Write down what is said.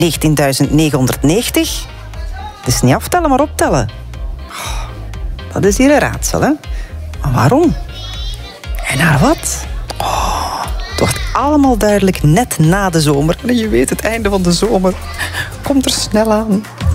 19.990. Het is niet aftellen, maar optellen. Oh, dat is hier een raadsel, hè? Maar waarom? En naar wat? Oh, het wordt allemaal duidelijk net na de zomer. En je weet, het einde van de zomer komt er snel aan.